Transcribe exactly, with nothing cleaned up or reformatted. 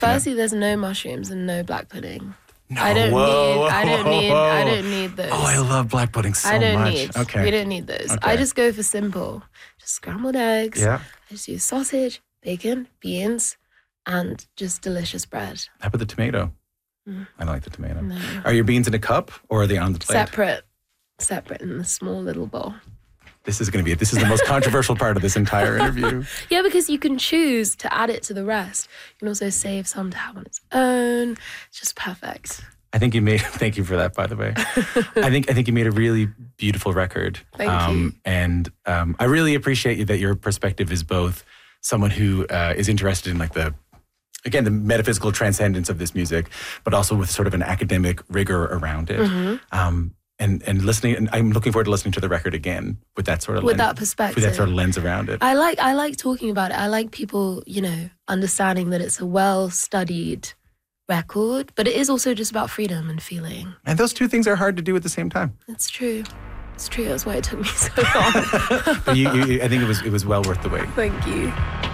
Firstly, there's no mushrooms and no black pudding. No, I don't whoa, need. whoa, I don't need. whoa. I don't need those. Oh, I love black pudding so I don't much. need. Okay. We don't need those. Okay. I just go for simple. Just scrambled eggs. Yeah. I just use sausage, bacon, beans, and just delicious bread. How about the tomato? Mm. I don't like the tomato. No. Are your beans in a cup or are they on the plate? Separate. Separate in a small little bowl. This is going to be it. This is the most controversial part of this entire interview. Yeah, because you can choose to add it to the rest. You can also save some to have on its own. It's just perfect. I think you made. Thank you for that, by the way. I think I think you made a really beautiful record. Thank um, you. And um, I really appreciate you that your perspective is both someone who uh, is interested in like the, again, the metaphysical transcendence of this music, but also with sort of an academic rigor around it. Mm-hmm. Um, and and listening, and I'm looking forward to listening to the record again with that sort of With lens, that perspective. with that sort of lens around it. I like I like talking about it. I like people, you know, understanding that it's a well-studied record, but it is also just about freedom and feeling. And those two things are hard to do at the same time. It's true. It's true. That's why it took me so long. But you, you, I think it was it was well worth the wait. Thank you.